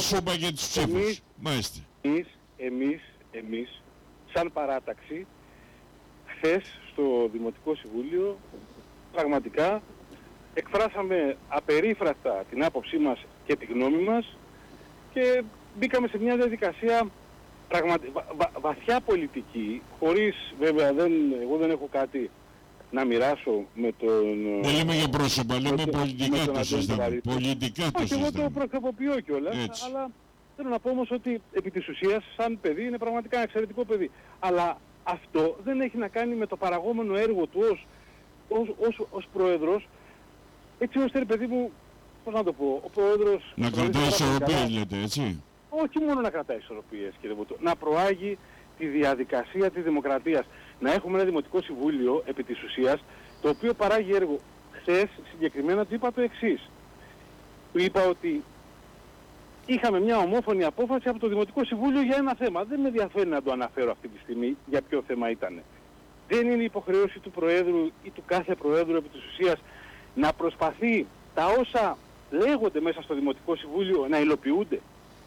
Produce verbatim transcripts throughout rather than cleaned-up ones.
σούπα και τους ψήφους. Μάλιστα. Εμείς, εμείς, εμείς, σαν παράταξη, χθες στο Δημοτικό Συμβούλιο, πραγματικά εκφράσαμε απερίφραστα την άποψή μας και τη γνώμη μας και μπήκαμε σε μια διαδικασία πραγματι... βα... βα... βαθιά πολιτική, χωρίς βέβαια, δεν... εγώ δεν έχω κάτι να μοιράσω με τον... Δεν λέμε για πρόσωπα, λέμε το... πολιτικά το συζητάμε. Πολιτικά το συζητάμε. Όχι, εγώ το προσωποποιώ κιόλας, αλλά θέλω να πω όμως ότι επί της ουσίας σαν παιδί είναι πραγματικά ένα εξαιρετικό παιδί. Αλλά αυτό δεν έχει να κάνει με το παραγόμενο έργο του ως, ως, ως, ως πρόεδρος, έτσι ώστε, ρε παιδί μου, πώς να το πω, ο πρόεδρος... Να κρατάει ισορροπίες, λέτε, έτσι. Όχι μόνο να κρατάει ισορροπίες, κύριε Βουτό, να προάγει τη διαδικασία της δημοκρατίας. Να έχουμε ένα Δημοτικό Συμβούλιο, επί της ουσίας, το οποίο παράγει έργο. Χθες συγκεκριμένα του είπα το εξής. Του είπα ότι είχαμε μια ομόφωνη απόφαση από το Δημοτικό Συμβούλιο για ένα θέμα. Δεν με ενδιαφέρει να το αναφέρω αυτή τη στιγμή για ποιο θέμα ήταν. Δεν είναι υποχρέωση του Προέδρου ή του κάθε Προέδρου επί της ουσίας να προσπαθεί τα όσα λέγονται μέσα στο Δημοτικό Συμβούλιο να υλοποιούνται.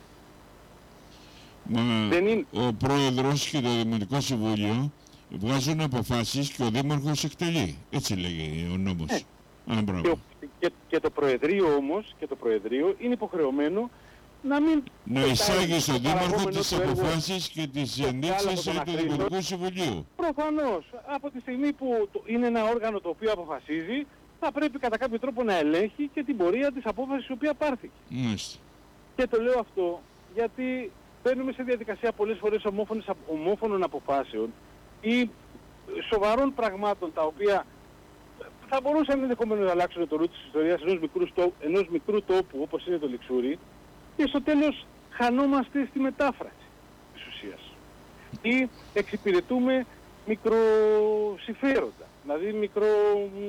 Μα δεν είναι. Ο Πρόεδρος και το Δημοτικό Συμβούλιο βγάζουν αποφάσεις και ο Δήμαρχος εκτελεί. Έτσι λέγει ο νόμος. Ε. Α, και, και, και το Προεδρείο όμως, και το Προεδρείο είναι υποχρεωμένο να μην... Να εισάγει στον Δήμαρχο τις αποφάσεις και τις ενδείξεις του Δημοτικού Συμβουλίου. Προφανώς. Από τη στιγμή που το, είναι ένα όργανο το οποίο αποφασίζει, θα πρέπει κατά κάποιο τρόπο να ελέγχει και την πορεία της απόφασης η οποία πάρθηκε. Μάλιστα. Και το λέω αυτό γιατί μπαίνουμε σε διαδικασία πολλές φορές ομόφωνων αποφάσεων ή σοβαρών πραγμάτων τα οποία θα μπορούσαν ενδεχομένως να αλλάξουν το ρου της ιστορίας ενός μικρού, στό, ενός μικρού τόπου όπως είναι το Λιξούρι και στο τέλος χανόμαστε στη μετάφραση της ουσίας. Ή εξυπηρετούμε μικροσυμφέροντα, δηλαδή μικρο μ,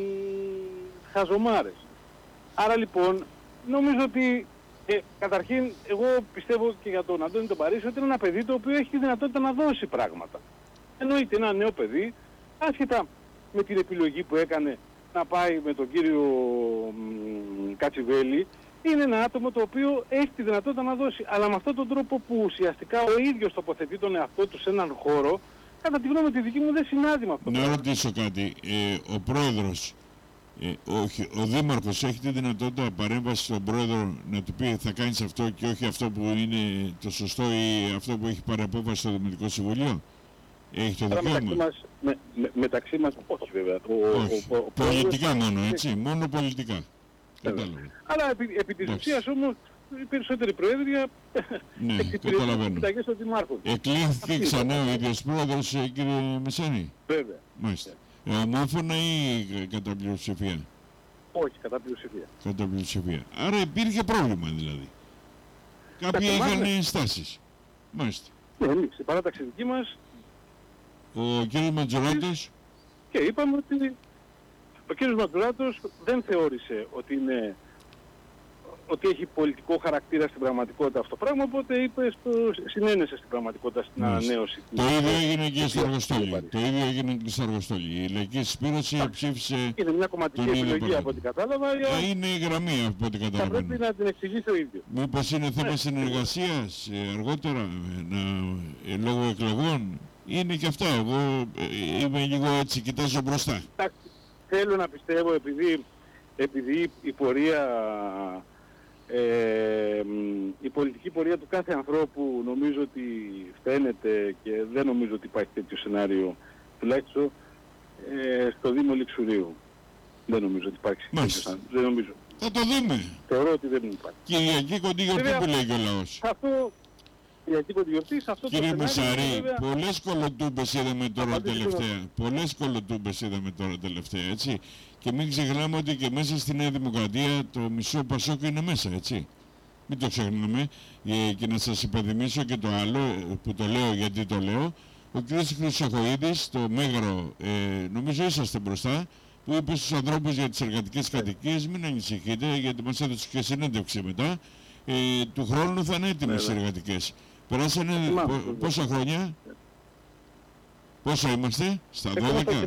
χαζομάρες. Άρα λοιπόν νομίζω ότι ε, καταρχήν εγώ πιστεύω και για τον Αντώνη τον Παρίσι ότι είναι ένα παιδί το οποίο έχει τη δυνατότητα να δώσει πράγματα. Εννοείται ένα νέο παιδί, άσχετα με την επιλογή που έκανε να πάει με τον κύριο μ, Κατσιβέλη, είναι ένα άτομο το οποίο έχει τη δυνατότητα να δώσει. Αλλά με αυτόν τον τρόπο που ουσιαστικά ο ίδιος τοποθετεί τον εαυτό του σε έναν χώρο, κατά τη γνώμη τη δική μου δεν συνάδει με αυτό. Να ρωτήσω κάτι. Ε, ο πρόεδρος, ε, όχι, ο δήμαρχος έχει τη δυνατότητα παρέμβαση στον πρόεδρο να του πει θα κάνεις αυτό και όχι αυτό που είναι το σωστό ή αυτό που έχει πάρει απόφαση στο Δημοτικό Συμβουλίο. Έχει το δικαίωμα. Μεταξύ μας, με, με, μεταξύ μας, όχι βέβαια. Ο, όχι. Ο, ο, ο, πολιτικά ο, μόνο, έτσι. Μόνο πολιτικά. Αλλά επί, επί της ουσίας όμως οι περισσότεροι πρόεδροι ναι, εξυπηρετούν τις συνταγές των δημάρχων. Εκλήθηκε ξανά ο ίδιος πρόεδρος, κύριε Μεσάνη. Βέβαια. Μάλιστα. Ε, ομόφωνα ή κατά πλειοψηφία? Όχι, κατά πλειοψηφία. Κατά πλειοψηφία. Άρα υπήρχε πρόβλημα δηλαδή. Κάποιοι είχαν ενστάσεις. Μάλιστα. Ναι, εμείς, η παράταξη δική μας. Ο κύριος Ματζουράτος. Και είπαμε ότι ο κύριος Ματζουράτος δεν θεώρησε ότι είναι ότι έχει πολιτικό χαρακτήρα στην πραγματικότητα αυτό το πράγμα, οπότε είπε στο, συνένεσε στην πραγματικότητα στην ανανέωση. Το ίδιο έγινε και στο Αργοστόλι. Το ίδιο έγινε και στο Αργοστόλι. Η Λαϊκή Συσπήρωση ψήφισε. Είναι μια κομματική επιλογή από ό,τι κατάλαβα. Ε, είναι η γραμμή από ό,τι καταλαβαίνω. Θα πρέπει να την εξηγήσει ο ίδιος. Μήπως είναι θέμα ναι. συνεργασίας ε, αργότερα, να, ε, λόγω εκλογών. Είναι και αυτά. Εγώ ε, είμαι λίγο έτσι, κοιτάζω μπροστά. Θέλω να πιστεύω επειδή, επειδή η πορεία. Ε, η πολιτική πορεία του κάθε ανθρώπου νομίζω ότι φαίνεται και δεν νομίζω ότι υπάρχει τέτοιο σενάριο τουλάχιστον ε, στο Δήμο Λιξουρίου. Δεν νομίζω ότι υπάρχει τέτοιο σενάριο. Δεν νομίζω. Θα το δούμε. Θεωρώ ότι δεν υπάρχει. Κυριακή κοντή γιορτή που λέει και ο λαός. Αυτό, Κυριακή κοντή γιορτή, σε αυτό Κύριε το σενάριο... Μεσαρή, βέβαια... πολλές κολοτούμπες είδαμε τώρα τελευταία. Πολλές κολοτούμπες είδαμε τώρα τελευταία, έτσι. Και μην ξεχνάμε ότι και μέσα στη Νέα Δημοκρατία το μισό Πασόκ είναι μέσα, έτσι. Μην το ξεχνάμε. Και να σας υπενθυμίσω και το άλλο που το λέω γιατί το λέω. Ο κ. Χρυσοχοΐδης, το Μέγαρο, ε, νομίζω είσαστε μπροστά, που είπε στους ανθρώπους για τις εργατικές κατοικίες, μην ανησυχείτε, γιατί μας έδωσε και συνέντευξη μετά, ε, του χρόνου θα είναι έτοιμες οι εργατικές. Περάσανε πο, πόσα χρόνια, πόσα είμαστε, στα δώδεκα.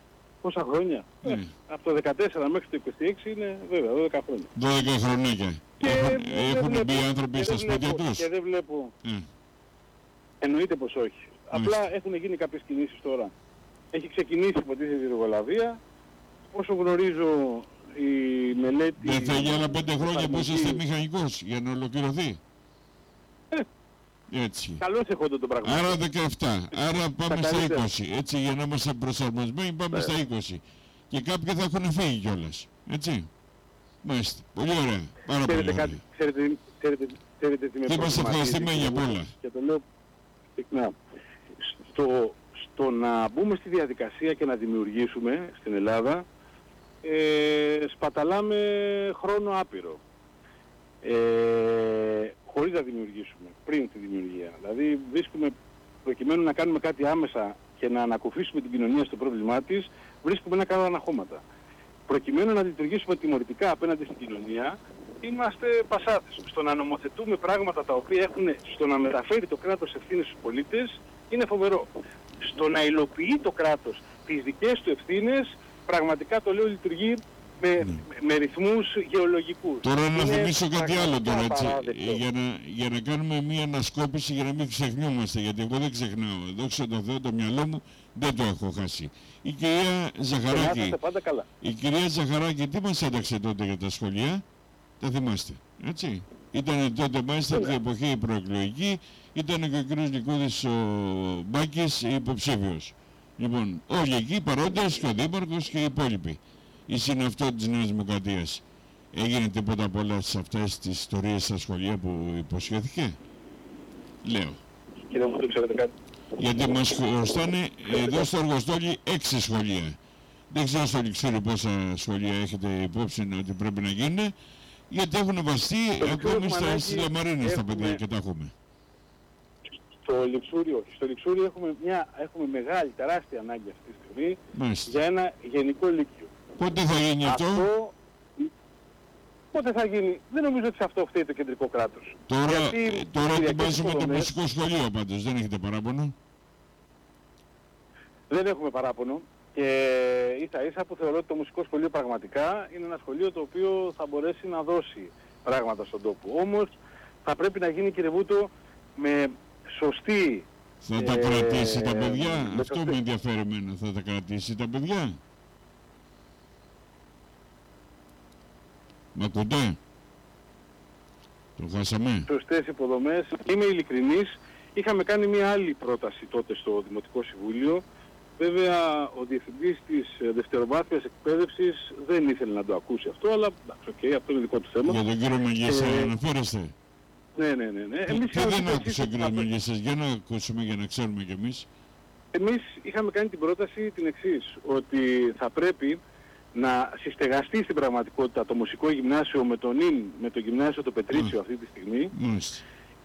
Πόσα χρόνια. Ναι. Ε, από το δεκατέσσερα μέχρι το είκοσι έξι είναι βέβαια δώδεκα χρόνια. δώδεκα χρονάκια. Και έχουν δεν έχουν βλέπω- μπει άνθρωποι και στα δεν σπίτια βλέπω- τους. Και δεν βλέπω. Ε, Εννοείται πως όχι. Απλά έχουν γίνει κάποιες κινήσεις τώρα. Έχει ξεκινήσει υποτίθεται η εργολαβία. Όσο γνωρίζω η μελέτη... δεν θα για άλλα πέντε χρόνια που εφαρμογή- είσαστε μηχανικός για να ολοκληρωθεί. Ε. Έτσι. Καλώς εχόντων των πραγμάτων. Άρα δεκαεπτά. Άρα πάμε στα καλύτερα. είκοσι. Έτσι, για να είμαστε προσαρμοσμένοι πάμε Ναι. στα είκοσι. Και κάποιοι θα έχουν φύγει κιόλας. Έτσι. Μάλιστα. Πολύ ωραία. Πάρα πολύ Ξέρετε ωραία. κάτι, ξέρετε, ξέρετε, ξέρετε τι με Και είμαστε προβληματίζει, ευχαριστημένοι κύριε απ' Βούλη, όλα. Και το λέω συχνά. Στο, στο να μπούμε στη διαδικασία και να δημιουργήσουμε στην Ελλάδα, ε, σπαταλάμε χρόνο άπειρο. Ε, χωρίς να δημιουργήσουμε, πριν τη δημιουργία. Δηλαδή βρίσκουμε, προκειμένου να κάνουμε κάτι άμεσα και να ανακουφίσουμε την κοινωνία στο πρόβλημά της, βρίσκουμε ένα καλό αναχώματα. Προκειμένου να λειτουργήσουμε τιμωρητικά απέναντι στην κοινωνία, είμαστε πασάτες. Στο να νομοθετούμε πράγματα τα οποία έχουν, στο να μεταφέρει το κράτος ευθύνες στους πολίτες, είναι φοβερό. Στο να υλοποιεί το κράτος τις δικές του ευθύνες, πραγματικά το λέω λειτουργεί με, Ναι. με, με ρυθμούς γεωλογικούς. Τώρα να Είναι θυμίσω κάτι άλλο πραγματικά τώρα, έτσι, απαράδεκτο. για να, για να κάνουμε μία ανασκόπηση για να μην ξεχνιόμαστε, γιατί εγώ δεν ξεχνάω. Δόξα τω Θεώ, το μυαλό μου δεν το έχω χάσει. Η κυρία Και να Ζαχαράκη, είστε πάντα καλά. η κυρία Ζαχαράκη τι μας έταξε τότε για τα σχολεία, τα θυμάστε, έτσι. Ήταν τότε μάλιστα την εποχή προεκλογική, ήταν και ο κύριος Νικούδης ο Μπάκης υποψήφιος. Λοιπόν, όλοι εκεί παρόντες και ο Δήμαρχος και οι υπόλοιποι. Η συναυτό της Νέας Δημοκρατίας. Έγινε τίποτα από όλες αυτές τις ιστορίες στα σχολεία που υποσχέθηκε? Λέω. Κύριε μου, δεν ξέρετε κάτι. Γιατί μας χρωστάνε εδώ στο Αργοστόλι έξι σχολεία. Δεν ξέρω στο Λιξούριο πόσα σχολεία έχετε υπόψη ότι πρέπει να γίνουν, γιατί έχουν βαστεί Στο Λιξούριο ακόμη έχουμε στα, ανάγκη- στις Λαμαρίνες τα παιδιά έχουμε- και τα έχουμε. Στο Λιξούριο, όχι. Στο Λιξούριο έχουμε, μια, έχουμε μεγάλη, τεράστια ανάγκη αυτή τη στιγμή Μάλιστα. για ένα γενικό λύκειο. Πότε θα γίνει αυτό? Αυτό πότε θα γίνει? Δεν νομίζω ότι σε αυτό φταίει το κεντρικό κράτος. Τώρα, Γιατί ε, τώρα οι ετοιμάζουμε το υποδομές- μουσικό σχολείο πάντως, δεν έχετε παράπονο? Δεν έχουμε παράπονο και ίσα ίσα που θεωρώ ότι το μουσικό σχολείο πραγματικά είναι ένα σχολείο το οποίο θα μπορέσει να δώσει πράγματα στον τόπο. Όμως θα πρέπει να γίνει, κύριε Βούτο, με σωστή... Θα τα Ε, κρατήσει τα με παιδιά? Αυτό σωστή- με ενδιαφέρει εμένα. Θα τα κρατήσει τα παιδιά? Μ' ακούτε? Το χάσαμε? σωστές υποδομές. Είμαι ειλικρινής, είχαμε κάνει μια άλλη πρόταση τότε στο Δημοτικό Συμβούλιο. Βέβαια ο Διευθυντής της ε, δευτεροβάθμιας εκπαίδευσης δεν ήθελε να το ακούσει αυτό, αλλά εντάξει, οκ, αυτό είναι δικό του θέμα. Για τον κύριο Μεγέσα Ε, αναφέρεστε? Ναι, ναι, ναι. ναι. Τι Εμείς τι είχαμε δεν πει το άκουσε ο εξής, κύριος ότι- Μεγέσας? Για να ακούσουμε, για να ξέρουμε κι εμείς. Εμείς είχαμε κάνει την πρόταση την εξής, ότι θα πρέπει να συστεγαστεί στην πραγματικότητα το μουσικό γυμνάσιο με τον ΙΝ, με το γυμνάσιο το Πετρίτσιο αυτή τη στιγμή, Μάλιστα.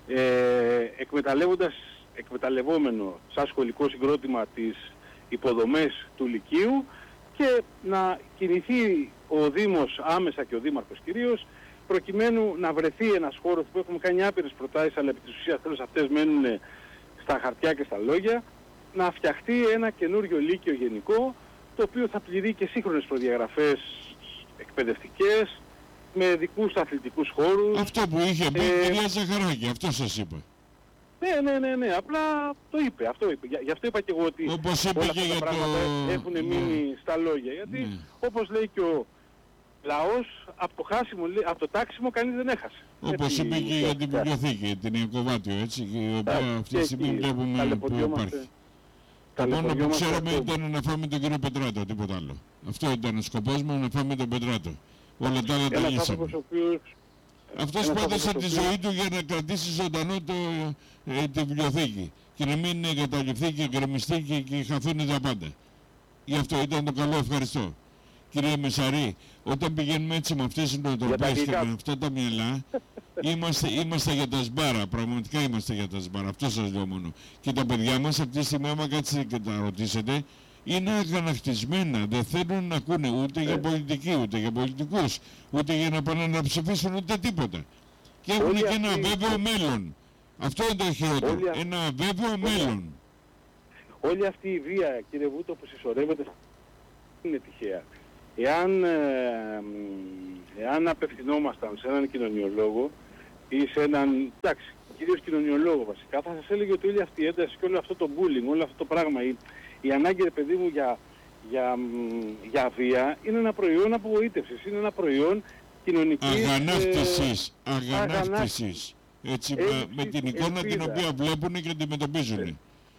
ε, εκμεταλλεύοντας, εκμεταλλευόμενο σαν σχολικό συγκρότημα τις υποδομές του Λυκείου και να κινηθεί ο Δήμος άμεσα και ο Δήμαρχος κυρίως, προκειμένου να βρεθεί ένας χώρος που έχουμε κάνει άπειρες προτάσεις, αλλά επί της ουσίας τέλος αυτές μένουν στα χαρτιά και στα λόγια, να φτιαχτεί ένα καινούριο λύκειο γενικό, το οποίο θα πληρεί και σύγχρονες προδιαγραφές εκπαιδευτικές, με δικούς αθλητικούς χώρους. Αυτό που είχε πει η Ε, κυρία Ζαχαράκη, αυτό σας είπα. Ναι, ναι, ναι, ναι, απλά το είπε, αυτό είπε. Γι' αυτό είπα και εγώ ότι Όπως είπε όλα και αυτά για τα το... πράγματα έχουν ναι. μείνει στα λόγια. Γιατί Ναι. όπως λέει και ο λαός, από το χάσιμο, λέει- από το τάξιμο κανείς δεν έχασε. Όπως Έτσι, είπε και για την ουσιαστικά. βιβλιοθήκη, την Ιακωβάτιο, έτσι, η οποία Εντάξει, αυτή και τη στιγμή εκεί βλέπουμε που ταλαιπωριόμαστε. υπάρχει. Το μόνο που Ταλαιπωριόμαστε ξέραμε αυτό. ήταν να φάμε τον κύριο Πετράτο, τίποτα άλλο. Αυτό ήταν ο σκοπός μου, να φάμε τον Πετράτο. Όλα τα άλλα τα Ένας λύσαμε. άνθρωπος ο οποίος... Αυτός ένας πάτησε άνθρωπος τη ο οποίος- ζωή του για να κρατήσει ζωντανό το, ε, τη βιβλιοθήκη και να μην εγκαταλειφθεί και γκρεμιστεί και, και χαθούν τα πάντα. Γι' αυτό ήταν το καλό, ευχαριστώ. Κύριε Μεσαρή, όταν πηγαίνουμε έτσι με αυτές τις νοοτροπίες και αγγλικά. με αυτά τα μυαλά, είμαστε, είμαστε για τα σμπάρα, πραγματικά είμαστε για τα σμπάρα, αυτό σας λέω μόνο. Και τα παιδιά μας αυτή τη στιγμή, άμα κάτσετε και τα ρωτήσετε, είναι αγανακτισμένα, δεν θέλουν να ακούνε ούτε για πολιτική, ούτε για πολιτικούς, ούτε για να πάνε να ψηφίσουν, ούτε τίποτα. Και έχουν Όλοι και ένα αυτοί- βέβαιο μέλλον. Αυτό είναι το χειρότερο, Όλοι αυτοί- ένα βέβαιο μέλλον. Όλη αυτή η βία, κύριε Βούτο, που συσσωρεύεται είναι τυχαία. εάν, ε, εάν απευθυνόμασταν σε έναν κοινωνιολόγο ή σε έναν, εντάξει, κυρίως κοινωνιολόγο βασικά, θα σας έλεγε ότι όλη αυτή η ένταση και όλο αυτό το bullying, όλο αυτό το πράγμα, η, η ανάγκη, ρε παιδί μου, για, για, για βία, είναι ένα προϊόν απογοήτευσης, είναι ένα προϊόν κοινωνικής... Αγανάκτησης, ε, αγανάκτησης. Έτσι, με, με την εικόνα ελπίδα. την οποία βλέπουν και αντιμετωπίζουν.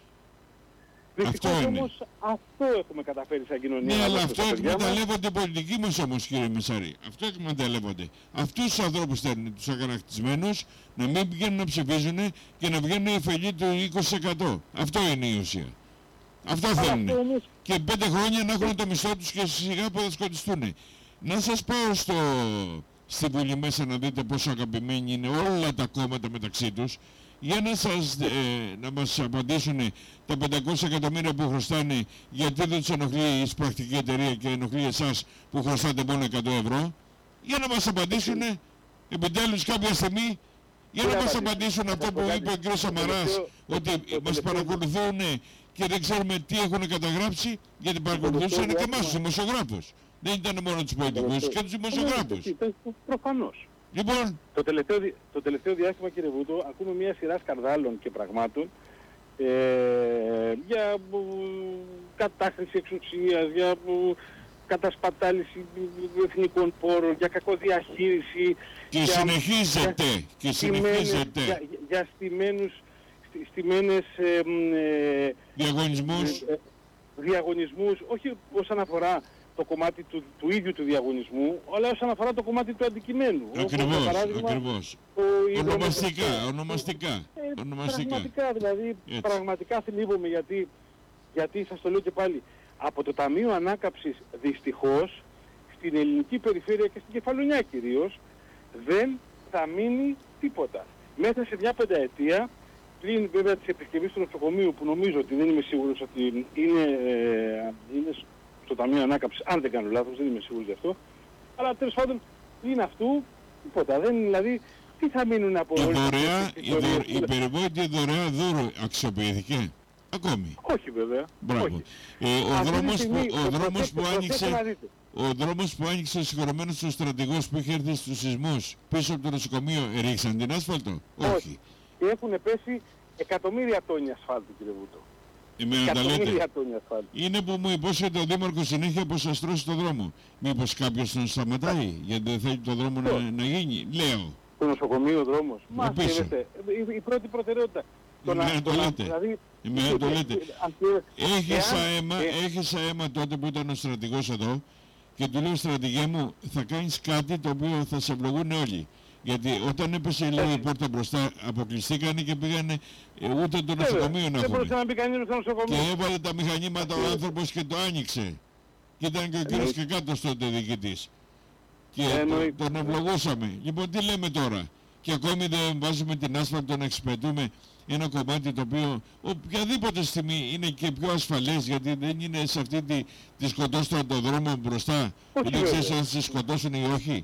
Δυστυχώς Αυτό είναι. όμως αυτό έχουμε καταφέρει σαν κοινωνία. Ναι, αλλά να αυτό δώσουμε στα παιδιά μας. εκμεταλλεύονται οι πολιτικοί μας όμως, κύριε Μεσαρή. Αυτό εκμεταλλεύονται. Αυτούς τους ανθρώπους θέλουν, τους αγανακτισμένους, να μην πηγαίνουν να ψηφίζουν και να βγαίνουν οι φελοί του είκοσι τοις εκατό. Αυτό είναι η ουσία. Αυτό Αλλά θέλουν. αυτό όμως, Και πέντε χρόνια να έχουν το μισθό τους και σιγά που θα σκοτιστούν. Να σας πάω στο... στη Βουλή μέσα να δείτε πόσο αγαπημένοι είναι όλα τα κόμματα μεταξύ τους, για να, σας, ε, να μας απαντήσουν τα πεντακόσια εκατομμύρια που χρωστάνε, γιατί δεν τους ενοχλεί η πρακτική εταιρεία και ενοχλεί εσάς που χρωστάτε μόνο εκατό ευρώ, για να μας απαντήσουν επιτέλους κάποια στιγμή, για να μας απαντήσουν αυτό που είπε ο κ. Σαμαράς, ότι μας παρακολουθούν και δεν ξέρουμε τι έχουν καταγράψει, γιατί παρακολουθούσαν και εμάς τους δημοσιογράφους. Δεν ήταν μόνο τους πολιτικούς και τους δημοσιογράφους. προφανώς. Λοιπόν, Το τελευταίο, δι- το τελευταίο διάστημα, κύριε Βούτο, ακούμε μια σειρά σκανδάλων και πραγμάτων ε, για ε, κατάχρηση εξουσίας, για ε, κατασπατάληση ε, εθνικών πόρων, για κακοδιαχείριση. και για, συνεχίζεται, και στημένες- συνεχίζεται Για, για στημένους, στι- στημένες ε, ε, διαγωνισμούς. ε, διαγωνισμούς, όχι όσον αφορά το κομμάτι του, του ίδιου του διαγωνισμού, αλλά όσον αφορά το κομμάτι του αντικειμένου. Όπως, για Ακριβώς, παράδειγμα, ακριβώς. ο Ονομαστικά, υδρομετωπιστές. ονομαστικά, Ε, ονομαστικά. Πραγματικά, δηλαδή, Έτσι. πραγματικά θλίβομαι γιατί, γιατί σας το λέω και πάλι, από το Ταμείο Ανάκαψης δυστυχώς, στην ελληνική περιφέρεια και στην Κεφαλονιά κυρίως, δεν θα μείνει τίποτα. Μέσα σε μια πενταετία, πλην βέβαια της επισκευής του νοσοκομείου, που νομίζω ότι δεν είμαι σίγουρος ότι είναι, ε, είναι στο Ταμείο Ανάκαψης, αν δεν κάνω λάθος, δεν είμαι σίγουρος γι' αυτό, αλλά τέλος πάντων, πλην αυτού, τίποτα. Δεν, δηλαδή, τι θα μείνουν από Η όλες αυτές δωρεά, τις η, δω, ιστορίες. η περιβόητη δωρεά δώρο αξιοποιήθηκε. Ακόμη. Όχι βέβαια. Μπράβο. Όχι. Ε, ο Αυτή τη δρόμος στιγμή, που, ο το δρόμος προσέξτε- που προσέξτε άνοιξε... να δείτε. Ο δρόμος που άνοιξε ο συγχωρεμένος ο στρατηγός που είχε έρθει στους σεισμούς πίσω από το νοσοκομείο, ρίξαν την άσφαλτο? Όχι. Και έχουν πέσει εκατομμύρια τόνοι ασφάλτου, κύριε Βούτο. Εμένα τα λέτε. Εκατομμύρια τόνοι ασφάλτου. Είναι που μου υπόσχεται ο Δήμαρχος συνέχεια πως θα στρώσει το δρόμο. Μήπως κάποιος τον σταματάει, γιατί δεν θέλει το δρόμο να, να γίνει. Λέω. Το νοσοκομείο δρόμος. Μα πίσω. σκέφτεστε, η, η πρώτη προτεραιότητα. Το Εμένα να- το το να- λέτε. δηλαδή, Εμένα το λέτε. αν και- Έχεις εάν- αέμα, ε, έχεις αέμα τότε που ήταν ο στρατηγός εδώ και του λέω, στρατηγέ μου, θα κάνεις κάτι το οποίο θα σε ευλογούν όλοι. Γιατί όταν έπεσε λέει, η πόρτα μπροστά, αποκλειστήκανε και πήγανε ε, ούτε το βέβαια, νοσοκομείο να δεν μπορούσε έχουν. να μπει κανείς στο Και νοσοκομείο. έβαλε τα μηχανήματα ο άνθρωπος και το άνοιξε. Και ήταν και ο κύριος και κάτω τότε διοικητής. Και Εννοείται. τον, τον ευλογούσαμε. Λοιπόν, τι λέμε τώρα? Και ακόμη δεν βάζουμε την άσφαλτο να εξυπηρετούμε ένα κομμάτι το οποίο οποιαδήποτε στιγμή είναι και πιο ασφαλές, γιατί δεν είναι σε αυτή τη, τη σκοτώστρα τον δρόμο μπροστά που Όχι, δεν ξέρεις βέβαια. αν σε σκοτώσουν ή όχι.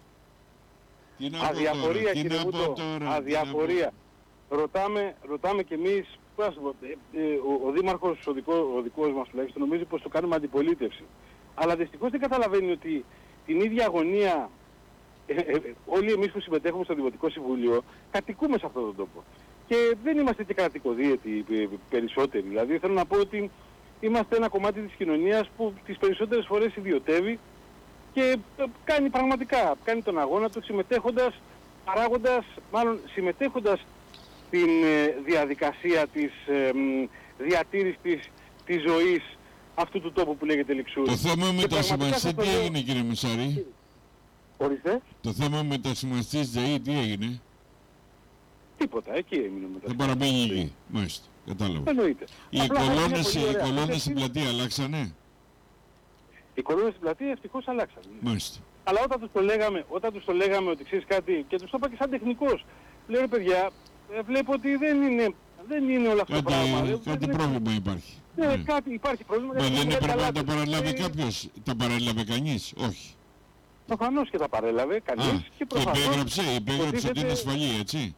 Τι να πω Αδιαφορία, τώρα, τι κύριε να πω Βούτο. τώρα, τι να πω. Αδιαφορία. Ρωτάμε, ρωτάμε κι εμείς, πώς να σου πω, ε, ε, ο, ο Δήμαρχος, ο, δικό, ο δικός μας τουλάχιστον, νομίζει πως το κάνουμε αντιπολίτευση. Αλλά δυστυχώς δεν καταλαβαίνει ότι την ίδια αγωνία ε, ε, όλοι εμείς που συμμετέχουμε στο Δημοτικό Συμβούλιο κατοικούμε σε αυτόν τον τόπο. Και δεν είμαστε και κρατικοδίαιτοι ε, περισσότεροι. Δηλαδή θέλω να πω ότι είμαστε ένα κομμάτι της κοινωνίας που τις περισσότερες φορές ιδιωτεύει και ε, κάνει πραγματικά, κάνει τον αγώνα του συμμετέχοντας, παράγοντας, μάλλον συμμετέχοντας στην ε, διαδικασία της ε, μ, διατήρησης της, της ζωής αυτού του τόπου που λέγεται Λιξούρη. Το θέμα με Και τα πραγματικά σημαστή σας το τι λέω- έγινε, κύριε Μεσάρη? Ορίστε, Το θέμα με τα σημαστή ΔΕΗ τι έγινε? τίποτα, εκεί έμεινε μετά. Δεν παραμένει εκεί. Μάλιστα, κατάλαβα. Εννοείται. Οι Απλά είναι κολόνες, πολύ οι ωραία. κολόνες Είναι- στην πλατεία αλλάξανε? Οι κολόνες στην πλατεία ευτυχώς αλλάξαν. Μάλιστα. Αλλά όταν τους το λέγαμε, όταν τους το λέγαμε ότι ξέρεις κάτι, και τους το είπα και σαν τεχνικός, λέω ρε παιδιά, ε, βλέπω ότι δεν είναι, δεν είναι όλο αυτό το Κάτι, πράγμα. Δεν- κάτι δεν- πρόβλημα υπάρχει. Ναι, Ναι. κάτι, υπάρχει πρόβλημα. Μα γιατί δεν είναι έπρεπε καλά να τα τους. παραλάβει Ε, κάποιος? Τα παρέλαβε κανείς? Όχι. Προφανώς και τα παρέλαβε Α, κανείς και και προφανώς υπέγραψε, υπέγραψε ότι είναι υποτίθεται- ασφαλή, έτσι.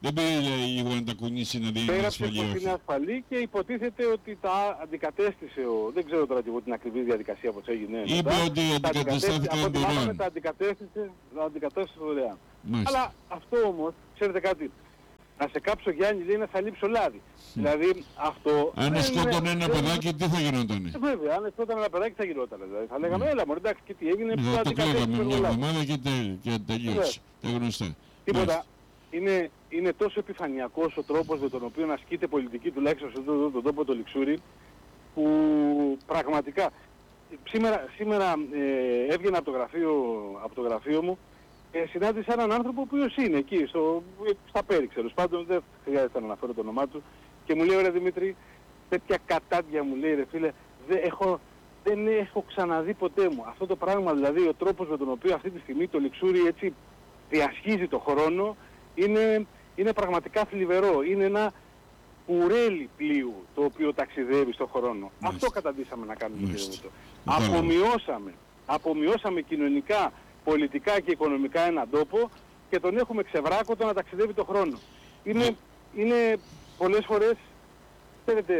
Δεν πήγε λίγο να τα κουνήσει να δει είναι ασφαλή ότι όχι. είναι ασφαλή και υποτίθεται ότι τα αντικατέστησε ο... Δεν ξέρω τώρα και εγώ την ακριβή διαδικασία πώς έγινε. Είπε μετά. ότι Τα αντικαταστάθηκαν από ό,τι μάθαμε, δωρεάν. τα αντικατέστησε, τα αντικατέστησε δωρεάν. Μάλιστα. Αλλά αυτό όμως, ξέρετε κάτι, να σε κάψω Γιάννη λέει να θα λείψω λάδι. Δηλαδή αυτό... Αν δεν σκότωνε είναι- ένα δεν- παιδάκι, τι θα γινότανε. Ε, Βέβαια, αν σκότωνε ένα παιδάκι θα γινόταν. Δηλαδή. Θα λέγαμε, έλα μωρέ, εντάξει, και τι έγινε, που Θα το κλαίγαμε αντικατέστησε μια το λάδι. εβδομάδα και, τε, και τελείωσε. Τα γνωστά. Τίποτα. Μάλιστα. Είναι, είναι τόσο επιφανειακός ο τρόπος με τον οποίο ασκείται πολιτική, τουλάχιστον σε αυτόν τον τόπο το Λιξούρι, που πραγματικά σήμερα, σήμερα ε, έβγαινα από το, γραφείο, από το γραφείο μου και συνάντησα έναν άνθρωπο ο οποίος είναι εκεί, στο, στα Πέριξερος, πάντων δεν χρειάζεται να αναφέρω το όνομά του, και μου λέει, ρε Δημήτρη, τέτοια κατάντια μου λέει, ρε φίλε, δεν έχω, δεν έχω ξαναδεί ποτέ μου. Αυτό το πράγμα, δηλαδή ο τρόπος με τον οποίο αυτή τη στιγμή το Λιξούρι έτσι διασχίζει το χρόνο, είναι, είναι πραγματικά θλιβερό. Είναι ένα κουρέλι πλοίου το οποίο ταξιδεύει στον χρόνο. Μάλιστα. Αυτό καταντήσαμε να κάνουμε, κύριε Μάλιστα. Μούτο. Κατάλαβα. Απομειώσαμε, απομειώσαμε κοινωνικά, πολιτικά και οικονομικά έναν τόπο και τον έχουμε ξεβράκωτο να ταξιδεύει τον χρόνο. Είναι, Ναι. είναι πολλές φορές, ξέρετε,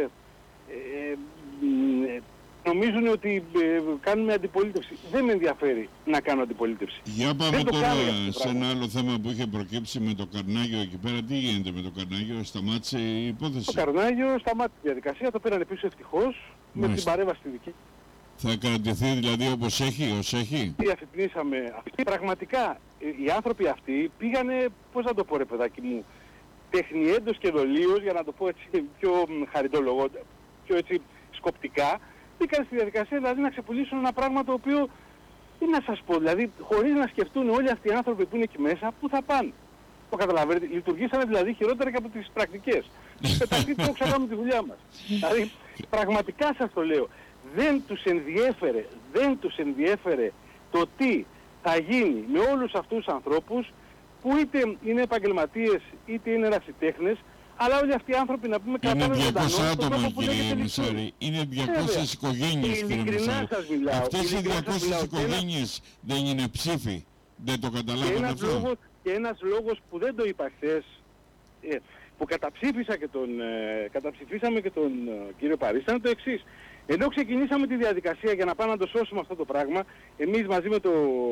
ε, ε, νομίζουν ότι ε, κάνουμε αντιπολίτευση. Δεν με ενδιαφέρει να κάνω αντιπολίτευση. Για πάμε Δεν το τώρα κάνω για αυτό το σε ένα πράγμα. άλλο θέμα που είχε προκύψει με το Καρνάγιο εκεί πέρα. Τι γίνεται με το Καρνάγιο, σταμάτησε η υπόθεση. Το Καρνάγιο σταμάτησε τη διαδικασία, το πήραν πίσω ευτυχώς με την Μάλιστα. παρέμβαση τη δική. Θα κρατηθεί δηλαδή όπως έχει, ως έχει. Διαφημίσαμε αυτή. Πραγματικά ε, οι άνθρωποι αυτοί πήγανε, πώς να το πω ρε παιδάκι μου, τεχνιέντος και δολίως, για να το πω έτσι πιο μ, χαριτολογώ, πιο έτσι σκοπτικά, πήγαν στη διαδικασία δηλαδή να ξεπουλήσουν ένα πράγμα το οποίο, τι να σας πω, δηλαδή χωρίς να σκεφτούν όλοι αυτοί οι άνθρωποι που είναι εκεί μέσα, πού θα πάνε. Το καταλαβαίνετε, λειτουργήσανε δηλαδή χειρότερα και από τις πρακτικές. Πεταχτεί το ξανακάνουμε τη δουλειά μας. Δηλαδή, πραγματικά σας το λέω, δεν τους ενδιέφερε, δεν τους ενδιέφερε το τι θα γίνει με όλους αυτούς τους ανθρώπους που είτε είναι επαγγελματίες είτε είναι ερασιτέχνες, αλλά όλοι αυτοί οι άνθρωποι να πούμε Είναι κρατάνε ζωντανό διακόσια στον άτομα, τόπο που λέγεται κύριε Λιξούρι. Μεσάρη. Είναι Βέβαια. διακόσιες οικογένειες, κύριε Ειλικρινά Μεσάρη. σας μιλάω. Αυτές οι Ειλικρινά σας διακόσιες μιλάω. Και ένα- οικογένειες δεν είναι ψήφοι. Δεν το Και καταλάβατε ένας, αυτό. λόγος, και ένας λόγος που δεν το είπα χθες, ε, που καταψήφισα και τον, ε, καταψηφίσαμε και τον ε, κύριο Παρίστα, είναι το εξής. Ενώ ξεκινήσαμε τη διαδικασία για να πάμε να το σώσουμε αυτό το πράγμα, εμείς μαζί με, το,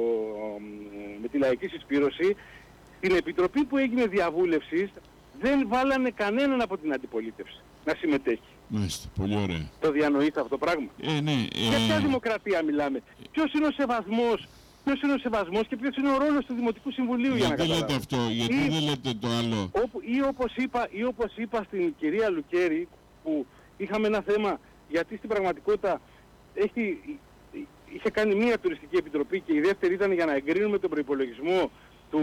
ε, με τη Λαϊκή Συσπήρωση, την επιτροπή που έγινε διαβούλευσης, δεν βάλανε κανέναν από την αντιπολίτευση να συμμετέχει. Μάλιστα, πολύ ωραία. Το διανοείτε αυτό το πράγμα. Ε, ναι, Για ποια ε, δημοκρατία μιλάμε. Ποιος είναι ο σεβασμός, ποιος είναι ο σεβασμός και ποιος είναι ο ρόλος του Δημοτικού Συμβουλίου για να γιατί λέτε καταλάβετε. αυτό, γιατί Ή- δεν λέτε το άλλο. Όπου, ή, όπως είπα, ή όπως είπα στην κυρία Λουκέρη, που είχαμε ένα θέμα, γιατί στην πραγματικότητα έχει, είχε κάνει μία τουριστική επιτροπή και η δεύτερη ήταν για να εγκρίνουμε τον προϋπολογισμό του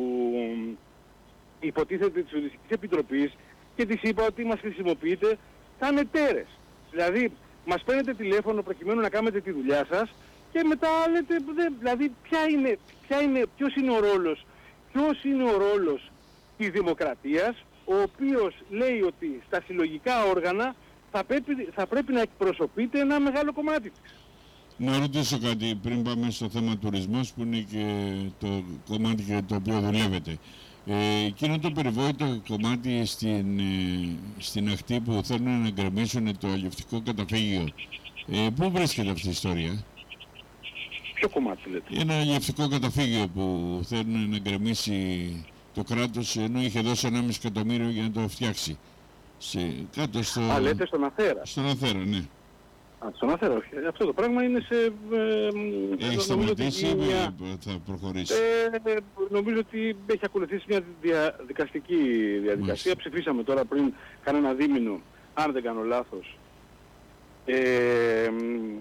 υποτίθεται της τουριστικής επιτροπής, και της είπα ότι μας χρησιμοποιείτε σαν εταίρες. Δηλαδή μας παίρνετε τηλέφωνο προκειμένου να κάνετε τη δουλειά σας και μετά λέτε, δε, δηλαδή ποια είναι, ποια είναι, ποιος είναι ο ρόλος, ποιος είναι ο ρόλος της δημοκρατίας, ο οποίος λέει ότι στα συλλογικά όργανα θα πρέπει, θα πρέπει να εκπροσωπείται ένα μεγάλο κομμάτι της. Να ρωτήσω κάτι πριν πάμε στο θέμα τουρισμός που είναι και το κομμάτι για το οποίο δουλεύετε. Ε, εκείνο το περιβόητο κομμάτι στην, ε, στην ακτή που θέλουν να γκρεμίσουν το αλλιευτικό καταφύγιο, ε, πού βρίσκεται αυτή η ιστορία? Ποιο κομμάτι λέτε? Ένα αλλιευτικό καταφύγιο που θέλουν να γκρεμίσει το κράτος, ενώ είχε δώσει ενάμιση εκατομμύριο για να το φτιάξει. Σε, κάτω στο, Α, λέτε στον Αθέρα. στον Αθέρα, ναι. Α, στον Αθέρα, όχι. Αυτό το πράγμα είναι σε... Ε, Έχει νομίζω ότι σταματήσει είναι ή μια- θα προχωρήσει? Ε, νομίζω ότι έχει ακολουθήσει μια διαδικαστική διαδικασία. Μάλιστα. Ψηφίσαμε τώρα πριν κανένα δίμηνο, αν δεν κάνω λάθος. Ε, μ,